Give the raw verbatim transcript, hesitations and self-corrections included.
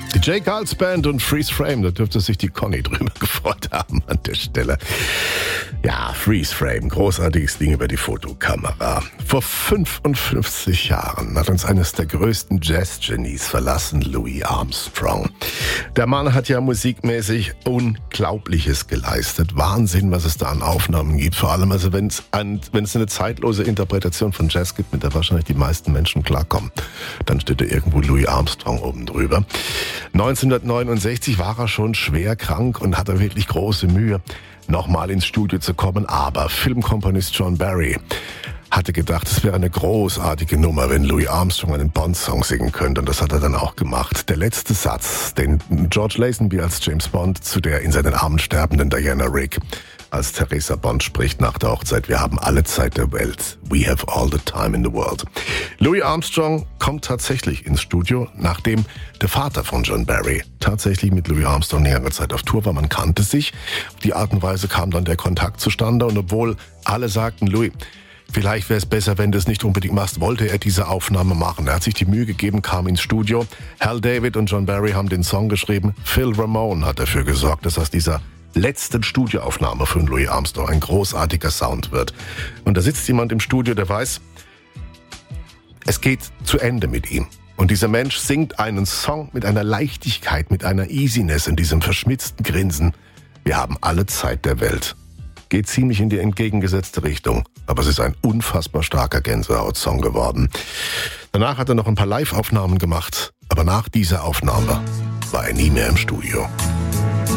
Die J. Karls Band und Freeze Frame, da dürfte sich die Conny drüber gefreut haben an der Stelle. Ja, Freeze Frame, großartiges Ding über die Fotokamera. Vor fünfundfünfzig Jahren hat uns eines der größten Jazz-Genies verlassen, Louis Armstrong. Der Mann hat ja musikmäßig Unglaubliches geleistet. Wahnsinn, was es da an Aufnahmen gibt. Vor allem, also wenn es ein, wenn es eine zeitlose Interpretation von Jazz gibt, mit der wahrscheinlich die meisten Menschen klarkommen, dann steht da irgendwo Louis Armstrong oben drüber. neunzehnhundertneunundsechzig war er schon schwer krank und hatte wirklich große Mühe, nochmal ins Studio zu kommen. Aber Filmkomponist John Barry hatte gedacht, es wäre eine großartige Nummer, wenn Louis Armstrong einen Bond-Song singen könnte. Und das hat er dann auch gemacht. Der letzte Satz, den George Lazenby als James Bond zu der in seinen Armen sterbenden Diana Rigg als Theresa Bond spricht nach der Hochzeit: Wir haben alle Zeit der Welt. We have all the time in the world. Louis Armstrong kommt tatsächlich ins Studio, nachdem der Vater von John Barry tatsächlich mit Louis Armstrong längere Zeit auf Tour war. Man kannte sich. Auf die Art und Weise kam dann der Kontakt zustande. Und obwohl alle sagten, Louis, vielleicht wäre es besser, wenn du es nicht unbedingt machst, wollte er diese Aufnahme machen. Er hat sich die Mühe gegeben, kam ins Studio. Hal David und John Barry haben den Song geschrieben. Phil Ramone hat dafür gesorgt, dass aus dieser letzten Studioaufnahme von Louis Armstrong ein großartiger Sound wird. Und da sitzt jemand im Studio, der weiß, es geht zu Ende mit ihm. Und dieser Mensch singt einen Song mit einer Leichtigkeit, mit einer Easiness in diesem verschmitzten Grinsen. Wir haben alle Zeit der Welt. Geht ziemlich in die entgegengesetzte Richtung, aber es ist ein unfassbar starker Gänsehaut-Song geworden. Danach hat er noch ein paar Live-Aufnahmen gemacht, aber nach dieser Aufnahme war er nie mehr im Studio.